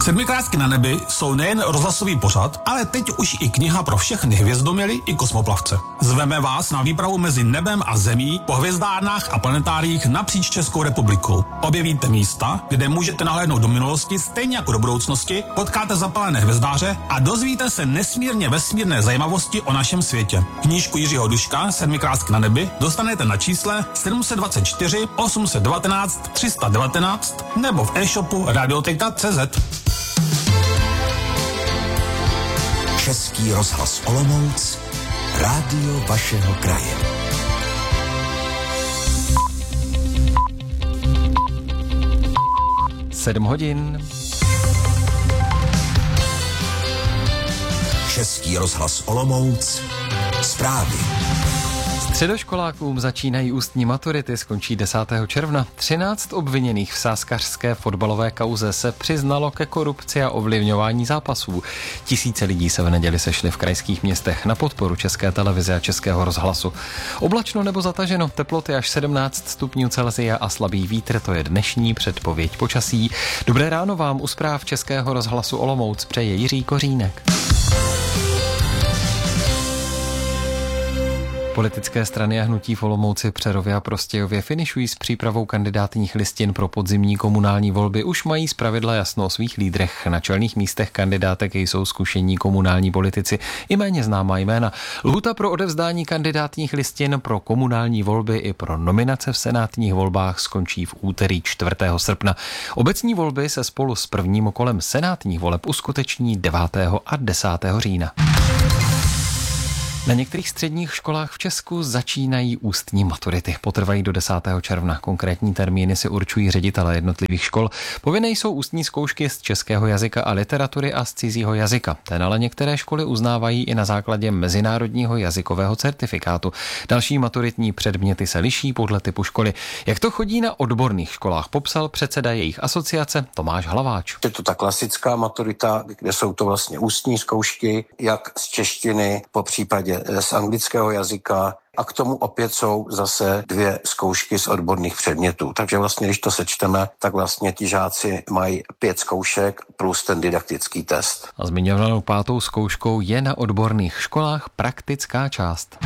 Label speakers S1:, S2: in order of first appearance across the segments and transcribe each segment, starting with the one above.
S1: Sedmikrásky na nebi jsou nejen rozhlasový pořad, ale teď už i kniha pro všechny hvězdoměly i kosmoplavce. Zveme vás na výpravu mezi nebem a zemí po hvězdárnách a planetáriích napříč Českou republikou. Objevíte místa, kde můžete nahlédnout do minulosti stejně jako do budoucnosti, potkáte zapalené hvězdáře a dozvíte se nesmírně vesmírné zajímavosti o našem světě. Knížku Jiřího Duška Sedmikrásky na nebi dostanete na čísle 724 819 319 nebo v e-shopu radioteka.cz.
S2: Český rozhlas Olomouc, rádio vašeho kraje.
S3: Sedm hodin.
S2: Český rozhlas Olomouc, zprávy.
S3: Středoškolákům začínají ústní maturity, skončí 10. června. 13 obviněných v sázkařské fotbalové kauze se přiznalo ke korupci a ovlivňování zápasů. Tisíce lidí se v neděli sešli v krajských městech na podporu České televize a Českého rozhlasu. Oblačno nebo zataženo, teploty až 17 stupňů Celsia a slabý vítr, to je dnešní předpověď počasí. Dobré ráno vám u zpráv Českého rozhlasu Olomouc přeje Jiří Kořínek. Politické strany a hnutí v Olomouci, Přerově a Prostějově finišují s přípravou kandidátních listin pro podzimní komunální volby. Už mají zpravidla jasno o svých lídrech. Na čelných místech kandidátek jsou zkušení komunální politici i méně známá jména. Lhůta pro odevzdání kandidátních listin pro komunální volby i pro nominace v senátních volbách skončí v úterý 4. srpna. Obecní volby se spolu s prvním kolem senátních voleb uskuteční 9. a 10. října. Na některých středních školách v Česku začínají ústní maturity. Potrvají do 10. června. Konkrétní termíny si určují ředitelé jednotlivých škol. Povinné jsou ústní zkoušky z českého jazyka a literatury a z cizího jazyka. Ten ale některé školy uznávají i na základě mezinárodního jazykového certifikátu. Další maturitní předměty se liší podle typu školy. Jak to chodí na odborných školách, popsal předseda jejich asociace Tomáš Hlaváč.
S4: Je to ta klasická maturita, kde jsou to vlastně ústní zkoušky, jak z češtiny, po případě z anglického jazyka, a k tomu opět jsou zase 2 zkoušky z odborných předmětů. Takže vlastně, když to sečteme, tak vlastně ti žáci mají 5 zkoušek plus ten didaktický test.
S3: A zmiňovanou 5. zkouškou je na odborných školách praktická část.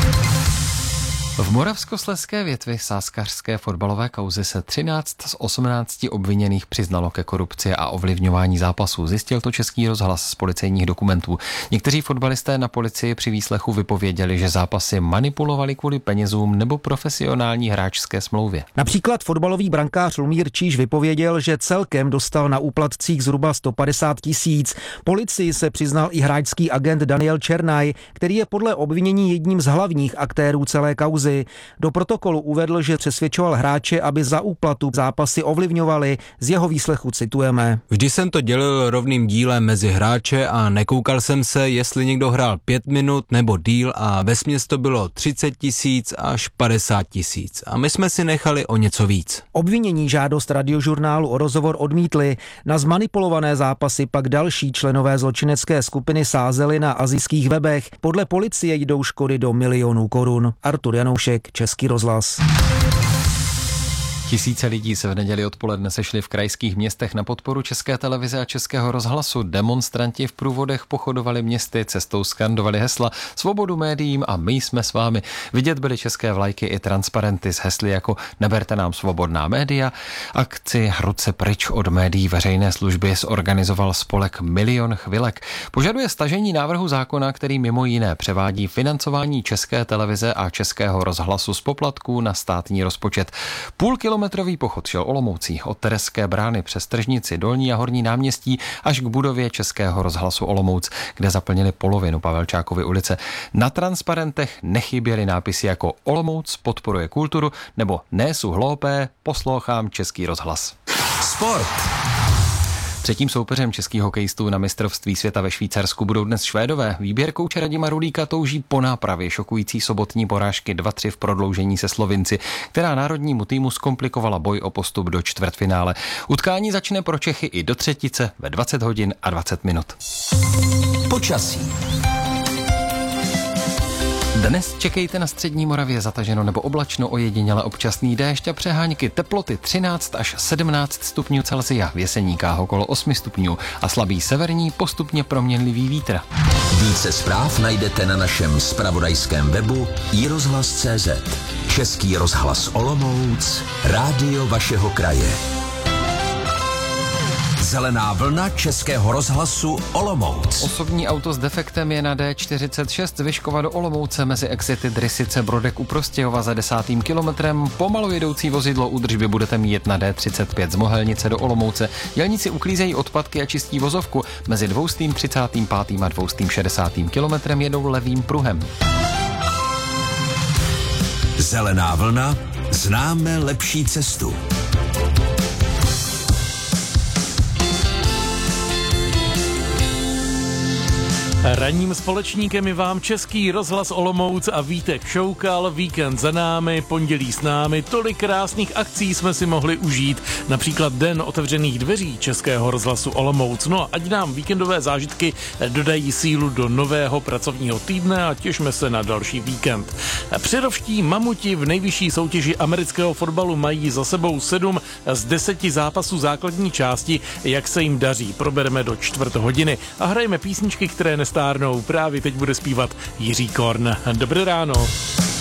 S3: V Moravskoslezské větvi sázkařské fotbalové kauzy se 13 z 18 obviněných přiznalo ke korupci a ovlivňování zápasů. Zjistil to Český rozhlas z policejních dokumentů. Někteří fotbalisté na policii při výslechu vypověděli, že zápasy manipulovali kvůli penězům nebo profesionální hráčské smlouvě.
S5: Například fotbalový brankář Lumír Číž vypověděl, že celkem dostal na úplatcích zhruba 150 000. Policii se přiznal i hráčský agent Daniel Černaj, který je podle obvinění jedním z hlavních aktérů celé kauzy. Do protokolu uvedl, že přesvědčoval hráče, aby za úplatu zápasy ovlivňovali. Z jeho výslechu citujeme.
S6: Vždy jsem to dělil rovným dílem mezi hráče a nekoukal jsem se, jestli někdo hrál 5 minut nebo díl a vesměs to bylo 30 000 až 50 000. A my jsme si nechali o něco víc.
S5: Obvinění žádost Radiožurnálu o rozhovor odmítli. Na zmanipulované zápasy pak další členové zločinecké skupiny sázeli na asijských webech. Podle policie jdou škody do milionů korun. Artur Janoušek, Český rozhlas.
S3: Tisíce lidí se v neděli odpoledne sešli v krajských městech na podporu České televize a Českého rozhlasu. Demonstranti v průvodech pochodovali městy, cestou skandovali hesla Svobodu médiím a my jsme s vámi. Vidět byly české vlajky i transparenty s hesly jako Neberte nám svobodná média. Akci Ruce pryč od médií veřejné služby zorganizoval spolek Milion chvilek. Požaduje stažení návrhu zákona, který mimo jiné převádí financování České televize a Českého rozhlasu z poplatků na státní rozpočet. Půlkilometrový pochod šel Olomoucí od Tereské brány přes Tržnici, Dolní a Horní náměstí až k budově Českého rozhlasu Olomouc, kde zaplnili polovinu Pavelčákovy ulice. Na transparentech nechyběly nápisy jako Olomouc podporuje kulturu nebo Nesu hloupé, poslouchám Český rozhlas.
S2: Sport.
S3: Třetím soupeřem českých hokejistů na mistrovství světa ve Švýcarsku budou dnes Švédové. Výběr kouče Radima Rulíka touží po nápravě šokující sobotní porážky 2-3 v prodloužení se Slovinci, která národnímu týmu zkomplikovala boj o postup do čtvrtfinále. Utkání začne pro Čechy i do třetice ve 20 hodin a 20 minut.
S2: Počasí.
S3: Dnes čekejte na střední Moravě zataženo nebo oblačno, ojediněle občasný déšť a přehánky, teploty 13 až 17 stupňů Celsia, v Jeseníkách okolo 8 stupňů a slabý severní postupně proměnlivý vítr.
S2: Více zpráv najdete na našem zpravodajském webu iRozhlas.cz. Český rozhlas Olomouc, rádio vašeho kraje. Zelená vlna Českého rozhlasu Olomouc.
S3: Osobní auto s defektem je na D46 z Vyškova do Olomouce mezi exity Drysice Brodek u Prostějova za 10. kilometrem. Pomalu jedoucí vozidlo údržby budete mít na D35 z Mohelnice do Olomouce. Dělníci uklízejí odpadky a čistí vozovku. Mezi 235. a 260. kilometrem jedou levým pruhem.
S2: Zelená vlna, známe lepší cestu.
S7: Ranním společníkem je vám Český rozhlas Olomouc a Vítek Šoukal. Víkend za námi, pondělí s námi. Tolik krásných akcí jsme si mohli užít. Například Den otevřených dveří Českého rozhlasu Olomouc. No a ať nám víkendové zážitky dodají sílu do nového pracovního týdne a těšme se na další víkend. Přerovští mamuti v nejvyšší soutěži amerického fotbalu mají za sebou 7 z 10 zápasů základní části. Jak se jim daří, probereme do 4:15 a hrajeme písničky, které nestárnou. Právě teď bude zpívat Jiří Korn. Dobré ráno.